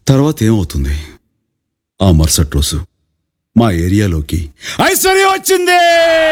తర్వాత ఏమవుతుంది? ఆ మరుసటి రోజు మా ఏరియాలోకి ఐశ్వర్య వచ్చింది.